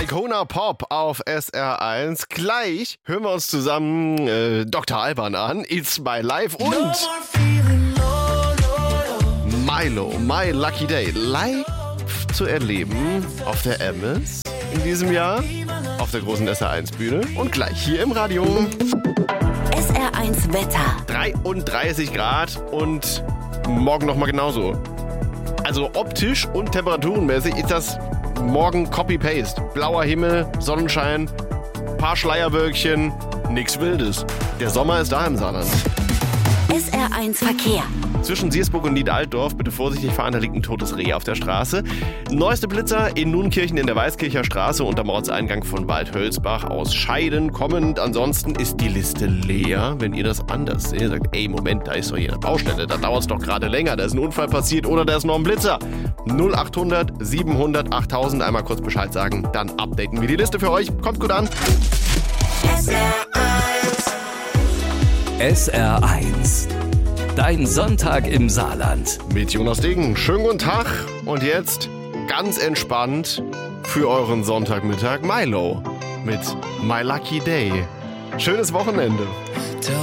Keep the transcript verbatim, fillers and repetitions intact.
Icona Pop auf S R eins. Gleich hören wir uns zusammen äh, Doktor Alban an, It's My Life und Milo, My Lucky Day, live zu erleben auf der Emmes in diesem Jahr, auf der großen S R eins Bühne und gleich hier im Radio. S R eins Wetter. dreiunddreißig Grad und morgen nochmal genauso. Also optisch und temperaturenmäßig ist das morgen Copy-Paste. Blauer Himmel, Sonnenschein, paar Schleierwölkchen, nix Wildes. Der Sommer ist da im Saarland. S R eins Verkehr. Zwischen Siersburg und Niedaltdorf bitte vorsichtig fahren, da liegt ein totes Reh auf der Straße. Neueste Blitzer in Nunkirchen in der Weißkircher Straße unterm Ortseingang von Waldhölzbach aus Scheiden kommend. Ansonsten ist die Liste leer. Wenn ihr das anders seht, sagt, ey, Moment, da ist doch hier eine Baustelle, da dauert es doch gerade länger, da ist ein Unfall passiert oder da ist noch ein Blitzer. null achthundert siebenhundert achttausend, einmal kurz Bescheid sagen, dann updaten wir die Liste für euch. Kommt gut an. S R eins. S R eins. Dein Sonntag im Saarland. Mit Jonas Degen. Schönen guten Tag. Und jetzt ganz entspannt für euren Sonntagmittag Milo mit My Lucky Day. Schönes Wochenende.